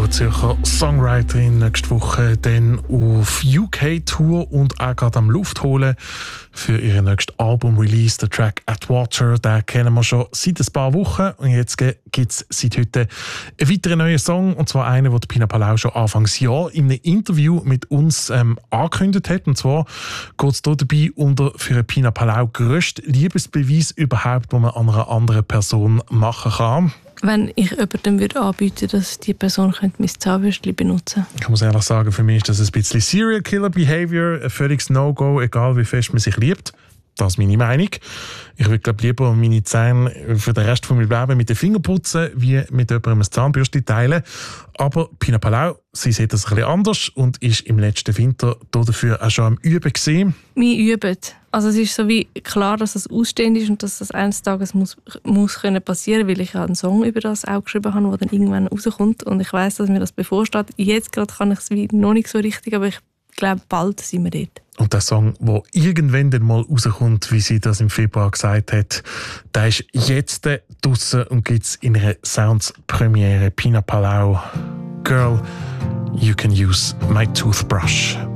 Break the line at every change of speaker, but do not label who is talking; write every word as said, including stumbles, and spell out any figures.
Zürcher Songwriterin nächste Woche dann auf U K-Tour und auch gerade am Luft holen für ihr nächstes Album-Release, der Track Atwater. Den kennen wir schon seit ein paar Wochen und jetzt gibt es seit heute einen weiteren neuen Song, und zwar einen, den Pina Palau schon Anfangsjahr in einem Interview mit uns ähm, angekündigt hat. Und zwar geht es hier dabei um den für Pina Palau grössten Liebesbeweis überhaupt, den man an einer anderen Person machen kann.
Wenn ich jemandem würde anbieten, dass die Person mein Zahnbürstchen benutzen könnte.
Ich muss ehrlich sagen, für mich ist das ein bisschen Serial Killer Behavior, ein völliges No-Go, egal wie fest man sich liebt. Das ist meine Meinung. Ich würde glaub, lieber meine Zähne für den Rest von meinem Leben mit den Fingern putzen, wie mit jemandem ein Zahnbürstchen teilen. Aber Pina Palau, sie sieht das ein bisschen anders und ist im letzten Winter dafür auch schon am Üben gewesen.
Wir üben. Also es ist so wie klar, dass es ausstehend ist und dass das eines Tages muss, muss können passieren, weil ich einen Song über das auch geschrieben habe, der dann irgendwann rauskommt. Und ich weiss, dass mir das bevorsteht. Jetzt gerade kann ich es noch nicht so richtig, aber ich glaube, bald sind wir dort.
Und der Song, der irgendwann dann mal rauskommt, wie sie das im Februar gesagt hat, der ist jetzt draussen und gibt es in einer Sounds-Premiere. Pina Palau, Girl, you can use my toothbrush.